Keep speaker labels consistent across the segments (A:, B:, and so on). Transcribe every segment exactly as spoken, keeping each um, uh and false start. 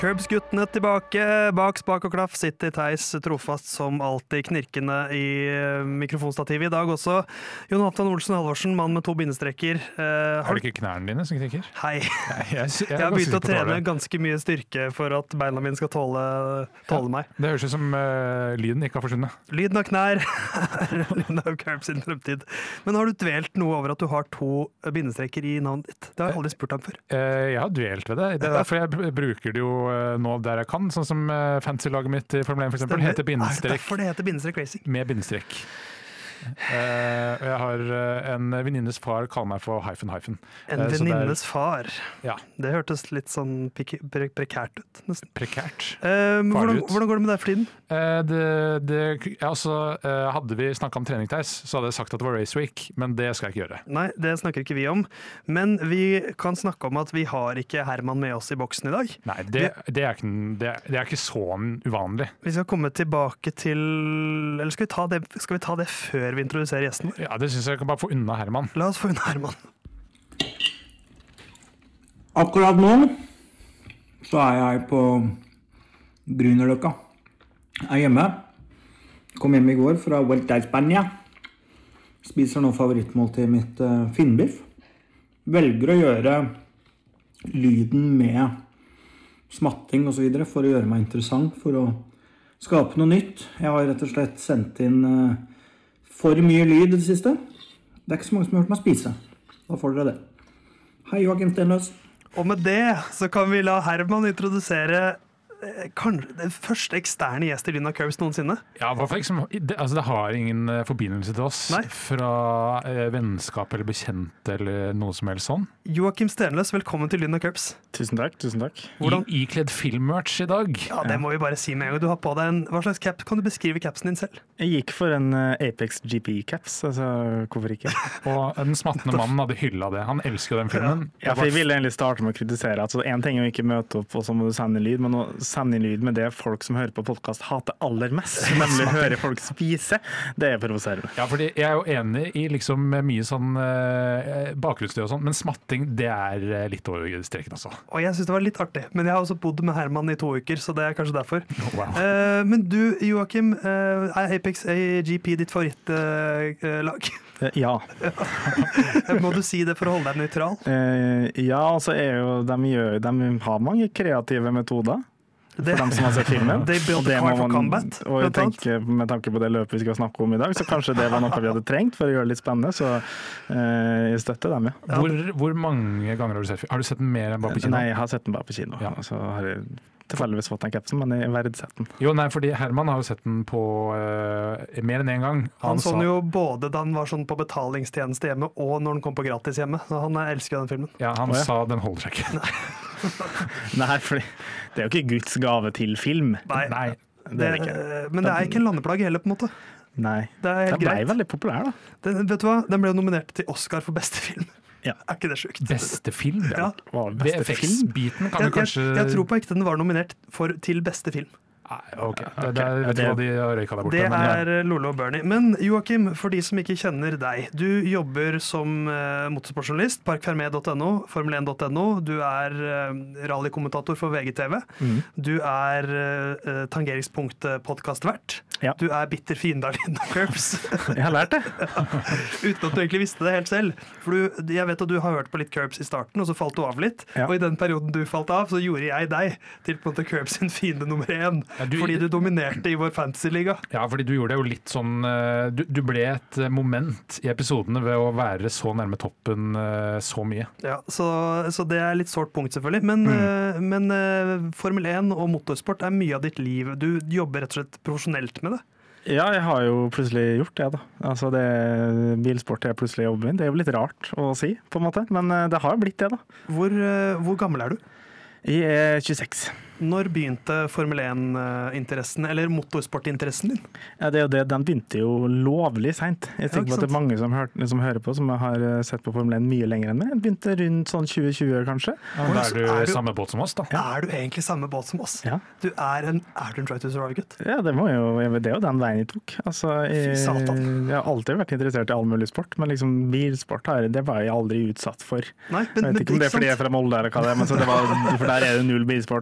A: Curbs-guttene tilbake, bak spak og klaff sitter Theis trofast som alltid knirkende i mikrofonstativet i dag også. Jon Halvdan Olsen Halvorsen, mann med to bindestrekker. Uh,
B: er det ikke knærne dine som knirker?
A: Hei.
B: Nei, jeg, jeg,
A: jeg har begynt å trene ganske mye styrke for at beina mine skal tåle, tåle ja, meg.
B: Det høres ut som uh, lyden ikke har forsvunnet.
A: Lyden av knær er lyden av Curbs sin fremtid. Men har du dvelt noe over at du har to bindestrekker i navnet ditt? Det har jeg aldri spurt deg om før.
B: Uh, jeg har dvelt ved det. Det er derfor jeg bruker det jo nå der jeg kan, sånn som fantasy-laget mitt i Formel én for eksempel, heter bindestrek.
A: Er det derfor det heter bindestrek racing?
B: Med bindestrek. Uh, jeg har uh, en venninnes far kaller meg for hyphen hyphen.
A: En uh, venninnes far?
B: Ja.
A: Det hørtes litt sånn pre pre prekært ut. Nesten.
B: Prekært?
A: Uh, hvordan, hvordan går det med deg for tiden?
B: Uh, det, det, altså, uh, hadde vi snakket om trening, Theis, så hadde jeg sagt at det var race week, men det skal jeg ikke gjøre.
A: Nei, det snakker ikke vi om. Men vi kan snakke om at vi har ikke Herman med oss i boksen i dag.
B: Nei, det, det, er, ikke, det, er, det er ikke så uvanlig.
A: Vi skal komme tilbake til Eller skal vi ta det, skal vi ta det før vi introduserer gjesten vår?
B: Ja, det synes jeg kan bare få unna Herman.
A: La oss få unna Herman.
C: Akkurat nå så er jeg på Grünerløkka. Jeg er hjemme. Kom hjem i går fra Vuelta a España. Spiser nå favorittmåltidet mitt, uh, finnbiff. Velger å gjøre lyden med smatting og så videre for å gjøre meg interessant, for å skape noe nytt. Jeg har rett og slett sendt inn uh, for mye lyd i det siste. Det er ikke så mange som har hørt meg spise. Da får dere det. Hei, Joakim Stenløs.
A: Og med det så kan vi la Herman introdusere eh, kanskje den første eksterne gjest i Lyden av Curbs noensinne.
B: Ja, hvorfor ikke? Det, altså, det har ingen uh, forbindelse til oss.
A: Nei.
B: Fra uh, vennskap eller bekjent eller noe som helst sånn.
A: Joakim Stenløs, velkommen til Lyden av Curbs.
D: Tusen takk, tusen takk.
A: Hvordan?
B: I, ikledd filmmerch i dag.
A: Ja, det må vi bare si med en gang. Du har på deg en, hva slags cap? Kan du beskrive capsen din selv?
D: Jeg gikk for en uh, Apex G P-caps, altså hvorfor ikke?
B: Og den smattende mannen hadde hylla det. Han elsker jo den filmen.
D: Ja, for jeg ville egentlig starte med å kritisere. Altså, en ting er å ikke møte opp, og så må du sende lyd, men å sende lyd med det folk som hører på podcast hater aller mest, nemlig høre folk spise, det er provoserende.
B: Ja, fordi jeg er jo enig i liksom mye sånn uh, bakgrunnsstøy og sånn, men smatting, det er uh, litt over streken altså.
A: Og jeg synes det var litt artig, men jeg har også bodd med Herman i to uker, så det er kanskje derfor.
B: Oh, wow.
A: uh, men du, Joakim, uh, er Apex G P ditt favorittlag?
D: Uh, uh, ja.
A: Må du si det for å holde deg nøytral?
D: Uh, ja, altså er jo, de, gjør, de har mange kreative metoder.
A: Det,
D: for dem som har sett filmen.
A: They built a car for combat.
D: Og jeg tenker, med tanke på det løpet vi skal snakke om i dag, så kanskje det var noe vi hadde trengt for å gjøre det litt spennende, så eh, jeg støtter dem, ja.
B: Hvor, hvor mange ganger har du sett Har du sett den mer enn bare på kino?
D: Nei, jeg har sett den bare på kino. Ja. Og så har jeg tilfeldigvis fått den capsen, men jeg verdsetter den.
B: Jo, nei, fordi Herman har jo sett den på uh, mer enn en gang.
A: Han, han så den jo både da han var sånn på betalingstjeneste hjemme, og når den kom på gratis hjemme. Så han elsker den filmen.
B: Ja, han
D: oh, ja.
B: sa den holder seg ikke.
A: Nei.
D: Nei, fordi det er jo ikke Guds gave til film.
A: Nei,
B: Nei.
A: Det, det er det ikke. Men det er ikke en landeplagg heller, på en måte.
D: Nei,
A: det er helt
D: den ble
A: greit.
D: veldig populær da.
A: Den, vet du hva? Den ble nominert til Oscar for beste film.
D: Ja.
A: Er ikke det sjukt?
B: Beste film?
A: Ja.
B: V F X-biten kan
A: jeg,
B: du kanskje...
A: Jeg, jeg tror på ekte den var nominert for, til beste film.
B: Ok, det, det, vet du hva de har røyka der borte.
A: Det
B: men,
A: er ja. Lolo og Bernie. Men Joakim, for de som ikke kjenner deg, du jobber som uh, motorsportjournalist, park fermé punktum no, formel én punktum no, du er uh, rallykommentator for V G T V, mm. du er uh, tangeringspunkt-podcastvert, ja. Du er bitter fiende av Lyden av Curbs.
D: Jeg har lært det.
A: Ja. Uten at du egentlig visste det helt selv. For du, jeg vet at du har hørt på litt Curbs i starten, og så falt du av litt, ja. Og i den perioden du falt av, så gjorde jeg deg til på en måte Curbs sin fiende nummer én. Ja, du, fordi du dominerte i vår fantasy-liga.
B: Ja, fordi du gjorde det jo litt sånn du, du ble et moment i episodene ved å være så nærme toppen så mye.
A: Ja, så, så det er litt sårt punkt selvfølgelig. Men, mm. men Formel én og motorsport er mye av ditt liv. Du jobber rett og slett profesjonelt med det.
D: Ja, jeg har jo plutselig gjort det da. Altså det, bilsport er plutselig jobben min. Det er jo litt rart å si, på en måte. Men det har blitt det da.
A: Hvor, hvor gammel er du?
D: Jeg er tjueseks.
A: Når begynte Formel én-interessen, eller motorsportinteressen din?
D: Ja, det er jo det, den begynte jo lovlig sent. Jeg tenker ja, på at det er mange som, hør, som hører på, som har sett på Formel én mye lenger enn meg. Den begynte rundt sånn tjue tjue kanskje.
B: Ja, da er du, er du samme båt som oss da.
A: Ja. Er du egentlig samme båt som oss?
D: Ja.
A: Du er en, er du en Try to Survive-gutt?
D: Ja, det, må jo, det er jo den veien jeg tok. Altså, jeg, jeg har alltid vært interessert i all mulig sport, men liksom bilsport her, det var jeg aldri utsatt for.
A: Nei, men,
D: jeg vet ikke om det er fordi jeg er fra Molde eller hva det er, men så det var, for der er det null bilsport, men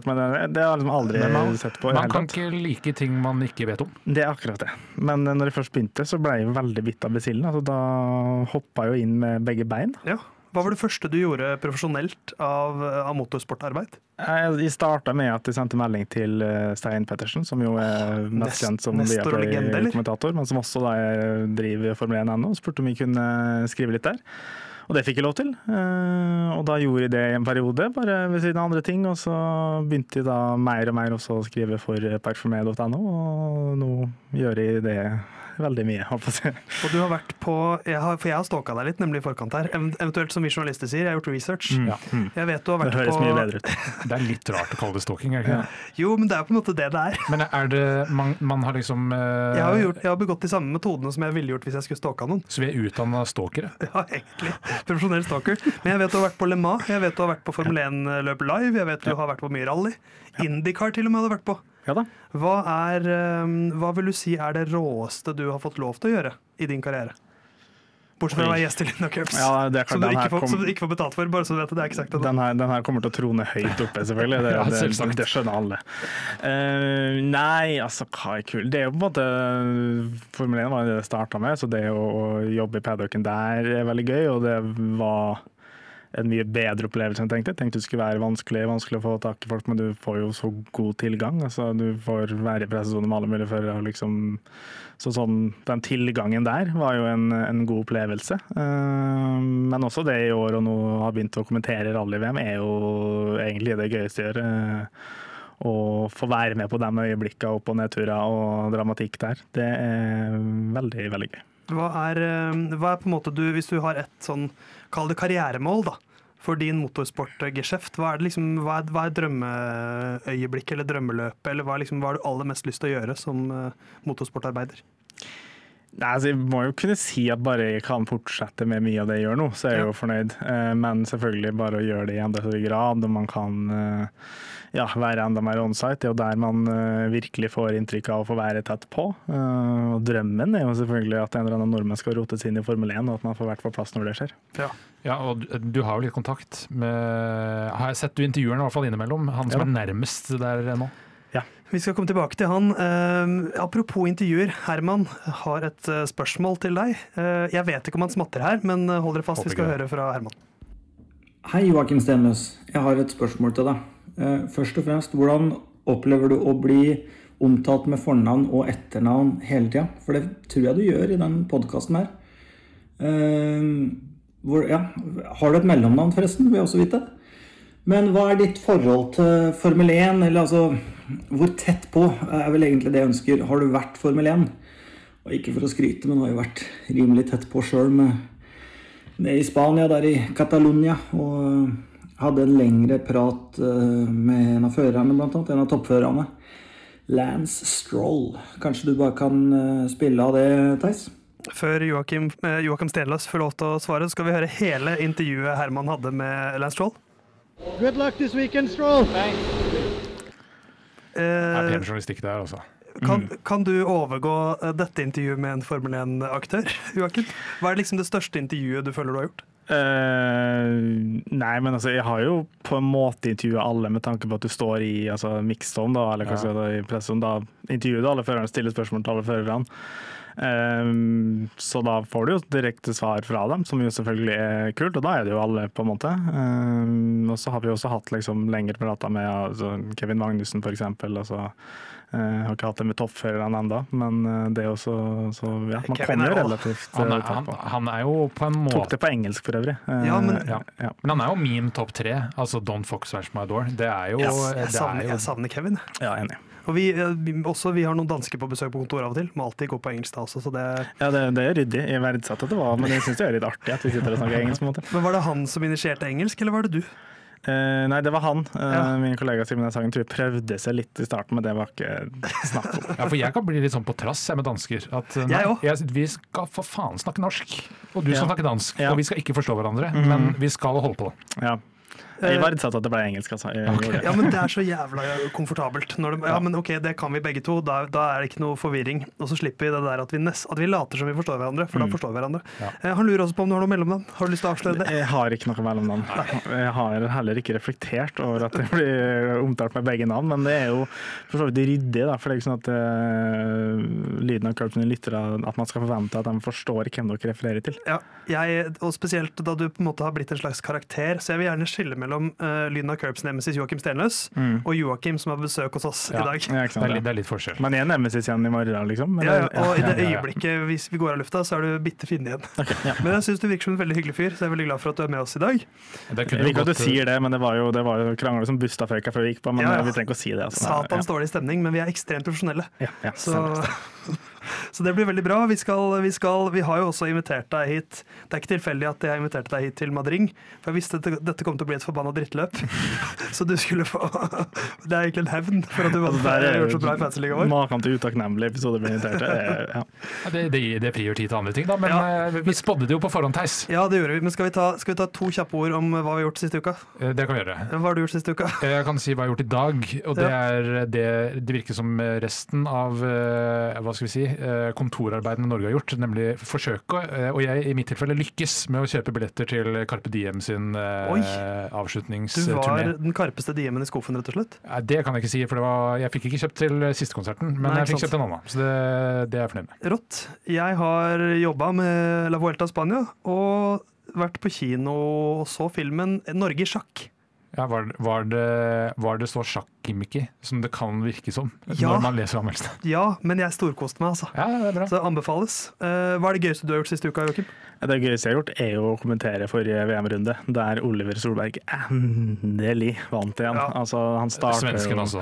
D: det har jeg liksom aldri
B: man,
D: sett på.
B: Man kan ikke like ting man ikke vet om.
D: Det er akkurat det. Men når jeg først begynte, så ble jeg veldig bitt av basillen. Altså, da hoppa jeg jo inn med begge bein.
A: Ja. Hva var det første du gjorde profesjonelt av, av motorsportarbeid?
D: Jeg starta med at jeg sendte melding til Stein Pettersen, som jo er mest kjent som Viaplay-kommentator, men som også da driver Formel én ennå, og spurte om jeg kunne skrive litt der. Og det fikk jeg lov til, og da gjorde jeg det i en periode, bare ved siden av andre ting, og så begynte jeg da mer og mer også å skrive for parkforme punktum no, og nå gjør jeg det veldig mye, holdt på å si.
A: Og du har vært på, jeg har, for jeg har stalket deg litt, nemlig i forkant her, eventuelt som vi journalister sier, jeg har gjort research.
B: Mm. Ja. Mm.
A: Jeg vet du har vært
D: det høres
A: på...
D: mye bedre ut.
B: Det er litt rart å kalle det stalking, er det ikke det?
A: Ja. Jo, men det er på en måte det det er.
B: Men er det, man, man har liksom... Uh...
A: Jeg har, gjort, jeg har begått de samme metodene som jeg ville gjort hvis jeg skulle stalka noen.
B: Så vi er utdannet stalkere?
A: Ja, egentlig. Profesjonell stalker. Men jeg vet du har vært på Le Mans, jeg vet du har vært på Formel én-løp live, jeg vet du har vært på mye rally. IndyCar til og med har du vært på.
D: Ja da.
A: Hva, er, hva vil du si er det råeste du har fått lov til å gjøre i din karriere? Bortsett fra å være gjest i Linda Cups,
D: ja, det er klart,
A: som, du
D: kom...
A: som du ikke får betalt for, bare så du vet det, det er ikke sagt.
D: Den her, den her kommer til å trone høyt oppe, selvfølgelig. Det,
B: ja,
D: det, det, det skjønner alle. Uh, nei, altså, hva er kult? Det er jo på en måte Formel én var det det startet med, så det å, å jobbe i paddocken der er veldig gøy, og det var en mye bedre opplevelse enn jeg tenkte. Jeg tenkte det skulle være vanskelig, vanskelig å få tak i folk, men du får jo så god tilgang. Altså, du får være i pressesone med alle mulige førere. Liksom, så sånn, den tilgangen der var jo en, en god opplevelse. Uh, men også det i år og nå har begynt å kommentere rally-V M er jo egentlig det gøyeste å gjøre. Uh, å få være med på de øyeblikkene opp- og nedturer og dramatikk der. Det er veldig, veldig gøy.
A: Hva er, hva er på en måte du, hvis du har et sånn, kall det karrieremål da, for din motorsportgeskjeft, hva er det liksom, hva er, hva er drømmeøyeblikk eller drømmeløp, eller hva er, liksom, hva har du aller mest lyst til å gjøre som uh, motorsportarbeider?
D: Nei, altså, jeg må jo kunne si at bare jeg kan fortsette med mye av det jeg gjør nå, så er jeg jo fornøyd. Uh, men selvfølgelig bare å gjøre det i enda større grad, og man kan uh, ja, være enda mer on-site. Det er jo der man uh, virkelig får inntrykk av å få være tett på. Uh, og drømmen er jo selvfølgelig at en eller annen nordmenn skal rotes inn i Formel én, og at man får vært på plass når det skjer.
A: Ja,
B: ja og du, du har jo litt kontakt med, har jeg sett du intervjuer i hvert fall innimellom, han som ja. er nærmest der nå?
A: Ja. Vi skal komme tilbake til han. Uh, apropos intervjuer, Herman har et uh, spørsmål til deg. Uh, jeg vet ikke om han smatter her, men hold dere fast, vi skal høre fra Herman.
C: Hei Joakim Stenløs, jeg har et spørsmål til deg. Uh, først og fremst, hvordan opplever du å bli omtalt med fornavn og etternavn hele tiden? For det tror jeg du gjør i den podcasten her. Uh, hvor, ja, har du et mellomnavn forresten, vil jeg også vite? Men hva er ditt forhold til Formel én, eller altså, hvor tett på er vel egentlig det jeg ønsker? Har du vært Formel én? Og ikke for å skryte, men har jo vært rimelig tett på selv med, nede i Spania, der i Catalonia, og hadde en lengre prat med en av førerne, blant annet, en av toppførerne, Lance Stroll. Kanskje du bare kan spille av det, Theis?
A: Før Joakim, Joakim Stenløs får lov til å svare, så skal vi høre hele intervjuet Herman hadde med Lance Stroll.
E: Good luck this weekend, Stroll.
B: Thanks. Det er pen journalistikk der, altså.
A: Kan, kan du overgå dette intervjuet med en Formel én-aktør, Joakim? Hva er liksom det største intervjuet du føler du har gjort?
D: Uh, nei, men altså, jeg har jo på en måte intervjuet alle med tanke på at du står i altså, mixzone, da, eller kanskje ja. i presson, da intervjuet alle førerne, stiller spørsmål til alle førerne. Um, så da får du jo direkte svar fra dem, som jo selvfølgelig er kult, og da er det jo alle på en måte. Um, og så har vi også hatt liksom lengre prater med altså, Kevin Magnussen for eksempel, altså, uh, jeg har ikke hatt det med toppførerne enda, men uh, det er jo så, så ja, man
A: Kevin
D: kommer jo
A: er
D: relativt uh,
B: han, er, han, han er jo på en måte...
D: Tok det på engelsk for øvrig. Uh,
A: ja, men,
D: ja, ja.
B: men han er jo min topp tre, altså Don't Fox Smash My Door. Det er jo...
A: Yes, jeg,
B: det
A: savner,
B: er jo...
A: jeg savner Kevin.
D: Ja, enig.
A: Og vi, også, vi har noen dansker på besøk på kontoret av og til. Må alltid gå på engelsk da også, så det...
D: Ja, det, det er ryddig. Jeg verdsatte at det var, men jeg synes det er litt artig at vi sitter og snakker engelsk på en måte.
A: Men var det han som initierte engelsk, eller var det du?
D: Eh, nei, det var han. Eh,
A: ja.
D: Min kollega Simen Sagen tror jeg prøvde seg litt i starten, men det var ikke snakk om.
B: Ja, for jeg kan bli litt sånn på trass jeg med dansker. At, nei,
A: jeg også.
B: Jeg, vi skal for faen snakke norsk, og du
D: Ja.
B: skal snakke dansk.
D: Ja.
B: Og vi skal ikke forstå hverandre,
D: Mm.
B: men vi skal holde på det.
D: Ja. Jeg verdsatte at det ble engelsk, altså. Jeg gjorde det.
A: Ja, men det er så jævla komfortabelt. Når det, ja, men ok, det kan vi begge to, da, da er det ikke noe forvirring. Og så slipper vi det der at vi, nest, at vi later som vi forstår hverandre, for da forstår vi hverandre.
B: Ja.
A: Han lurer også på om du har noe mellomnavn. Har du lyst til å avsløre det?
D: Jeg har ikke noe mellomnavn. Jeg har heller ikke reflektert over at det blir omtalt med begge navn, men det er jo for så vidt ryddig, da, for det er ikke sånn at uh, lyden av Curbs lytter at man skal forvente at de forstår hvem dere refererer til.
A: Ja, jeg, og spesielt da du på en måte har blitt en slags karakter, så jeg vil gjerne skille mellom uh, lyden av Curbs nemesis Joakim Stenløs mm. og Joakim som har besøk hos oss
B: ja.
A: i dag.
B: Ja, det, er litt, det er litt forskjell.
D: Men jeg er nemesis igjen i morgen, liksom.
A: Ja, ja, og i det øyeblikket hvis vi går av lufta, så er du bitte finne igjen. Okay, ja. Men jeg synes du virker som en veldig hyggelig fyr, så jeg er veldig glad for at du er med oss i dag.
D: Jeg liker at du sier det, men det var jo, det var jo krangler som busta før vi gikk på, men ja, ja. vi trenger ikke å si det. Altså.
A: Satans ja. dårlig stemning, men vi er ekstremt profesjonelle.
D: Ja, ja,
A: så, så det blir veldig bra. Vi, skal, vi, skal, vi har jo også invitert deg hit. Det er ikke tilfeldig at jeg inviterte deg hit til Madring, for jeg visste at dette kom til å bli et forbanna drittløp. Så du skulle få Det er egentlig en hevn for at du hadde altså, gjort så bra i Fantasy League i år.
D: Maken til utakknemlig episode ble invitert til. Ja.
B: Ja, det, det, det frigjør tid til andre ting, da, men ja. vi spådde det jo på forhånd, Theis.
A: Ja, det gjorde vi. Men skal vi, ta, skal vi ta to kjappe ord om hva vi har gjort siste uka?
B: Det kan vi gjøre.
A: Hva har du gjort siste uka?
B: Jeg kan si hva jeg har gjort i dag, og det er det, det virker som resten av hva skal vi si, kontorarbeidene Norge har gjort, nemlig forsøke, og jeg i mitt tilfelle lykkes med å kjøpe billetter til Carpe Diem sin
A: Oi.
B: avslutningsturné.
A: Du var den karpeste diemen i skuffen, rett og slett?
B: Ja, det kan jeg ikke si, for det var, jeg fikk ikke kjøpt til siste konserten, men Nei, jeg fikk kjøpt en annen, så det, det er jeg fornøyd med.
A: Rått. Jeg har jobbet med La Vuelta Spania, og vært på kino og så filmen Norge i sjakk.
B: Ja, var, var, det, var det så sjakk-gimmicky som det kan virke som
A: ja.
B: når man leser anmeldelsen?
A: Ja, men jeg storkoste meg, altså.
B: Ja, det er bra.
A: Så det anbefales. Uh, hva er det gøyeste du har gjort siste uka, Joakim?
D: Det gøyeste jeg har gjort er jo å kommentere forrige V M-runde, der Oliver Solberg endelig vant igjen. Ja. Altså, han starter
B: Svensken også.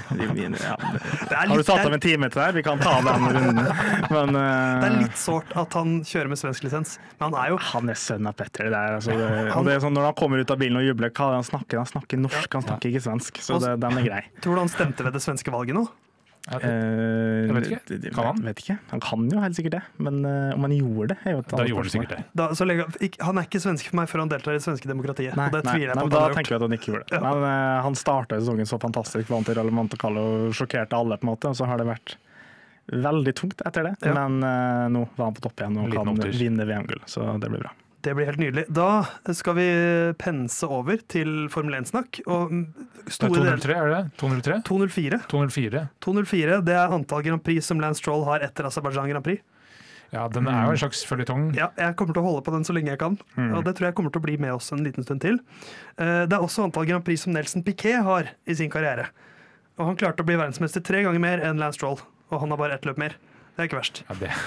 D: Ja. Har du satt av en time til her? Vi kan ta den runden. Men, uh,
A: det er litt sårt at han kjører med svensk lisens, men han er jo
D: Han er sønn av Petter der. Altså, det, han, og det er sånn, når han kommer ut av bilen og jubler, hva er det han snakker? Han snakker norsk, han snakker ikke svensk, så det, den er grei.
A: Tror du han stemte ved det svenske valget nå?
B: Jeg vet ikke. Kan han?
D: Vet ikke. Han kan jo helt sikkert det, men uh, om han gjorde det er jo et
B: Da gjorde han sikkert det.
A: Da, så lenge, ikke, han er ikke svensk for meg før han deltar i det svenske demokratiet.
D: Nei,
A: og det
D: nei,
A: tviler jeg
D: nei,
A: på
D: men da tenker jeg at han ikke gjorde det. Ja. Men uh, han startet sesongen så fantastisk, vant til Rally Monte Carlo og sjokkerte alle på en måte, og så har det vært veldig tungt etter det. Ja. Men uh, nå var han på topp igjen og kan vinne V M-gull, så det blir bra.
A: Det blir helt nydelig. Da skal vi pense over til Formel én-snakk. Og
B: to null tre, er det? to null tre?
A: to null fire.
B: to null fire.
A: to null fire, det er antall Grand Prix som Lance Stroll har etter Aserbajdsjan Grand Prix.
B: Ja, den er jo en slags føljetong.
A: Ja, jeg kommer til å holde på den så lenge jeg kan. Mm. Og det tror jeg kommer til å bli med oss en liten stund til. Det er også antall Grand Prix som Nelson Piquet har i sin karriere. Og han klarte å bli verdensmester tre ganger mer enn Lance Stroll. Og han har bare ett løp mer. Det er ikke verst.
B: Ja, det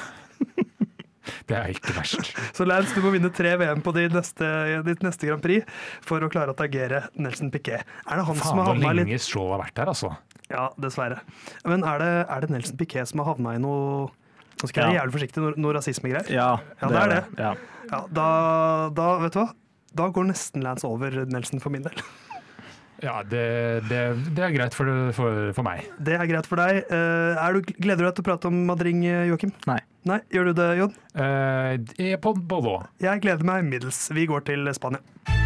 B: Det er ikke verst.
A: Så Lance, du må vinne tre V M på ditt neste, ditt neste Grand Prix for å klare å tagere Nelson Piquet. Er det han
B: Faen,
A: som har havna
B: i litt...
A: lenge
B: Stroll har vært der, altså.
A: Ja, dessverre. Men er det, er det Nelson Piquet som har havna i noe Nå skal jeg være jævlig forsiktig, noe, noe rasismegreier?
D: Ja,
A: ja, det er det.
D: Ja.
A: Ja, da, da, vet du hva? Da går nesten Lance over Nelson for min del.
B: Ja, det, det, det er greit for, for, for meg.
A: Det er greit for deg. Uh, er du, gleder du deg til å prate om Madring, Joakim?
D: Nei.
A: Nei, Gjør du det, Jon?
B: Uh, jeg er på både òg.
A: Jeg gleder meg middels. Vi går til Spania.